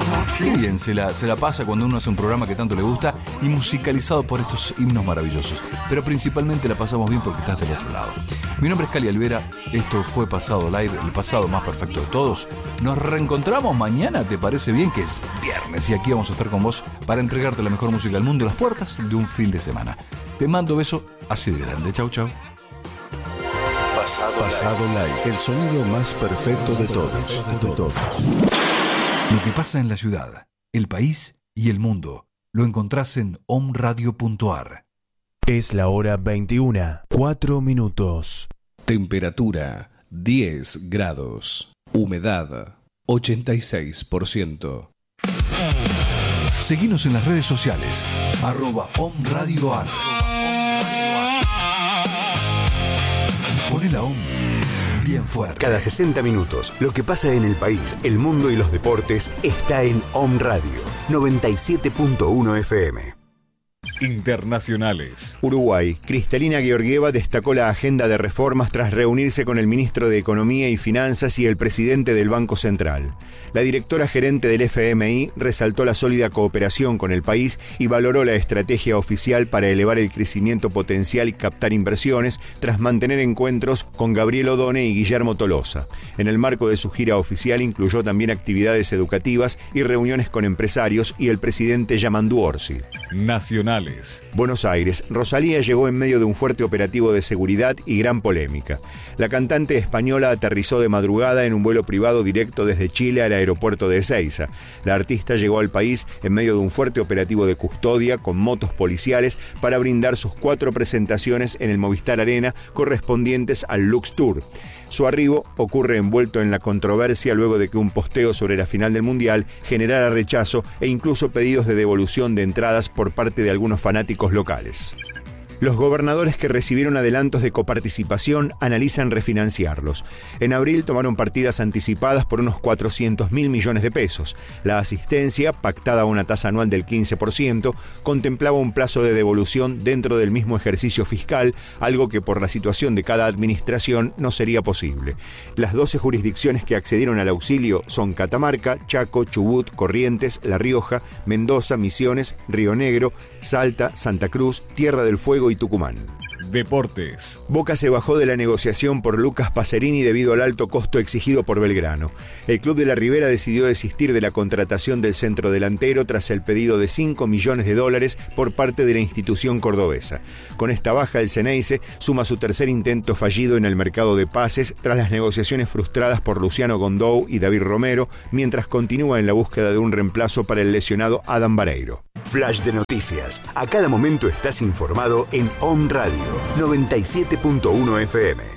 Qué bien se la pasa cuando uno hace un programa que tanto le gusta y musicalizado por estos himnos maravillosos. Pero principalmente la pasamos bien porque estás del otro lado. Mi nombre es Cali Alvera, esto fue Pasado Live, el pasado más perfecto de todos. Nos reencontramos mañana, ¿te parece bien? Que es viernes y aquí vamos a estar con vos para entregarte la mejor música del mundo a las puertas de un fin de semana. Te mando beso así de grande. Chau, chau. Pasado Live, el sonido más perfecto de todos. Lo que pasa en la ciudad, el país y el mundo lo encontrás en omradio.ar. Es la hora 21, 4 minutos. Temperatura 10 grados. Humedad 86%. Seguinos en las redes sociales @omradioar. Poné la OM bien fuerte. Cada 60 minutos, lo que pasa en el país, el mundo y los deportes está en Om Radio 97.1 FM. Internacionales. Uruguay. Cristalina Georgieva destacó la agenda de reformas tras reunirse con el ministro de Economía y Finanzas y el presidente del Banco Central. La directora gerente del FMI resaltó la sólida cooperación con el país y valoró la estrategia oficial para elevar el crecimiento potencial y captar inversiones tras mantener encuentros con Gabriel Odone y Guillermo Tolosa. En el marco de su gira oficial incluyó también actividades educativas y reuniones con empresarios y el presidente Yamandu Orsi. Nacionales. Buenos Aires. Rosalía llegó en medio de un fuerte operativo de seguridad y gran polémica. La cantante española aterrizó de madrugada en un vuelo privado directo desde Chile al aeropuerto de Ezeiza. La artista llegó al país en medio de un fuerte operativo de custodia con motos policiales para brindar sus 4 presentaciones en el Movistar Arena correspondientes al Lux Tour. Su arribo ocurre envuelto en la controversia luego de que un posteo sobre la final del Mundial generara rechazo e incluso pedidos de devolución de entradas por parte de algunos fanáticos locales. Los gobernadores que recibieron adelantos de coparticipación analizan refinanciarlos. En abril tomaron partidas anticipadas por unos 400.000 millones de pesos. La asistencia, pactada a una tasa anual del 15%, contemplaba un plazo de devolución dentro del mismo ejercicio fiscal, algo que por la situación de cada administración no sería posible. Las 12 jurisdicciones que accedieron al auxilio son Catamarca, Chaco, Chubut, Corrientes, La Rioja, Mendoza, Misiones, Río Negro, Salta, Santa Cruz, Tierra del Fuego y Tucumán. Deportes. Boca se bajó de la negociación por Lucas Pacerini debido al alto costo exigido por Belgrano. El club de la Ribera decidió desistir de la contratación del centrodelantero tras el pedido de $5 millones por parte de la institución cordobesa. Con esta baja, el Xeneize suma su tercer intento fallido en el mercado de pases tras las negociaciones frustradas por Luciano Gondou y David Romero, mientras continúa en la búsqueda de un reemplazo para el lesionado Adam Vareiro. Flash de noticias. A cada momento estás informado en Om Radio 97.1 FM.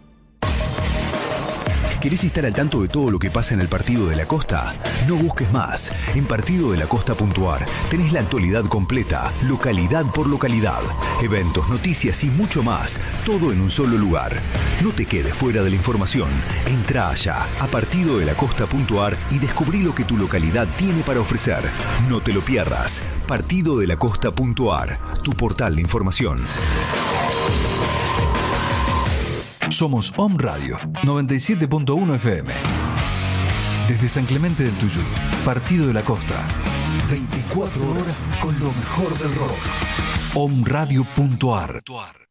¿Querés estar al tanto de todo lo que pasa en el Partido de la Costa? No busques más. En partidodelacosta.ar tenés la actualidad completa, localidad por localidad, eventos, noticias y mucho más, todo en un solo lugar. No te quedes fuera de la información. Entrá allá a partidodelacosta.ar y descubrí lo que tu localidad tiene para ofrecer. No te lo pierdas. Partidodelacosta.ar, tu portal de información. Somos Om Radio 97.1 FM. Desde San Clemente del Tuyú, Partido de la Costa. 24 horas con lo mejor del rock. Omradio.ar.